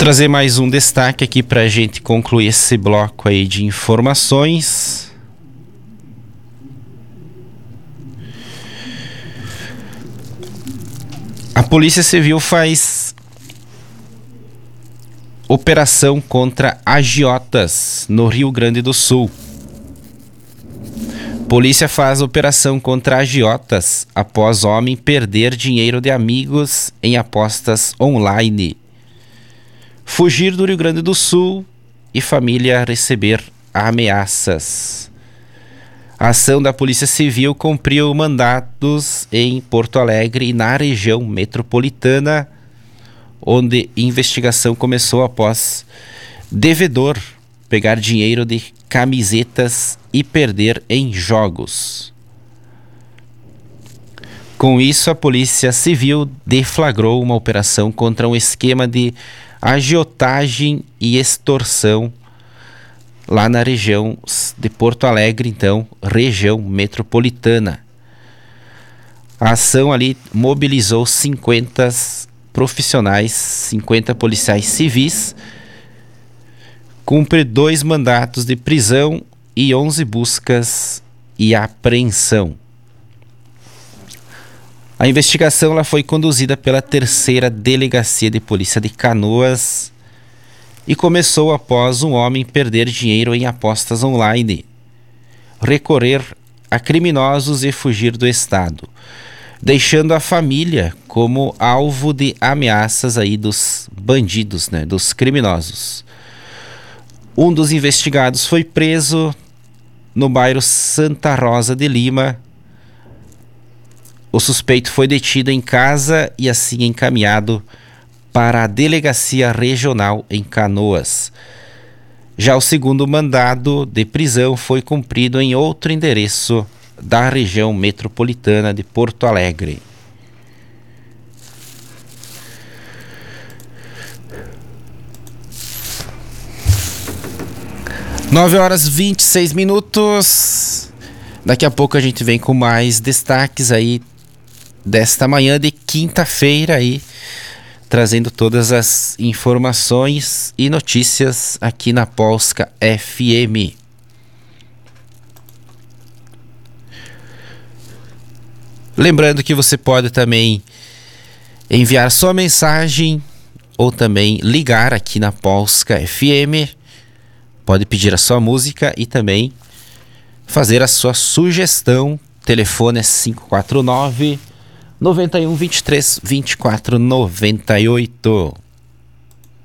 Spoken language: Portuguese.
Trazer mais um destaque aqui para a gente concluir esse bloco aí de informações. A Polícia Civil faz operação contra agiotas no Rio Grande do Sul. Polícia faz operação contra agiotas após homem perder dinheiro de amigos em apostas online. Fugir do Rio Grande do Sul e família receber ameaças. A ação da Polícia Civil cumpriu mandatos em Porto Alegre e na região metropolitana, onde investigação começou após devedor pegar dinheiro de camisetas e perder em jogos. Com isso, a Polícia Civil deflagrou uma operação contra um esquema de agiotagem e extorsão lá na região de Porto Alegre, então, região metropolitana. A ação ali mobilizou 50 profissionais, 50 policiais civis, cumpre 2 mandatos de prisão e 11 buscas e apreensão. A investigação ela foi conduzida pela 3ª Delegacia de Polícia de Canoas e começou após um homem perder dinheiro em apostas online, recorrer a criminosos e fugir do estado, deixando a família como alvo de ameaças aí dos bandidos, dos criminosos. Um dos investigados foi preso no bairro Santa Rosa de Lima. O suspeito foi detido em casa e assim encaminhado para a Delegacia Regional em Canoas. Já o segundo mandado de prisão foi cumprido em outro endereço da região metropolitana de Porto Alegre. Nove horas 26 minutos. Daqui a pouco a gente vem com mais destaques aí desta manhã de quinta-feira aí, trazendo todas as informações e notícias aqui na Polska FM. Lembrando que você pode também enviar sua mensagem ou também ligar aqui na Polska FM. Pode pedir a sua música e também fazer a sua sugestão. O telefone é 549 91 23 24 98.